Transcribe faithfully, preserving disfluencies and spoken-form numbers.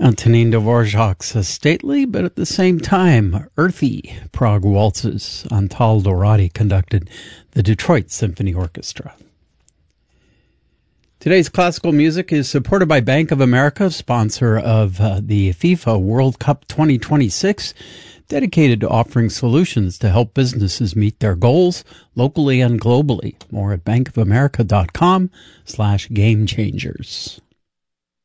Antonin Dvorak's a stately, but at the same time, earthy Prague waltzes. Antal Dorati conducted the Detroit Symphony Orchestra. Today's classical music is supported by Bank of America, sponsor of uh, the FIFA World Cup twenty twenty-six, dedicated to offering solutions to help businesses meet their goals locally and globally. More at bankofamerica.com slash game changers.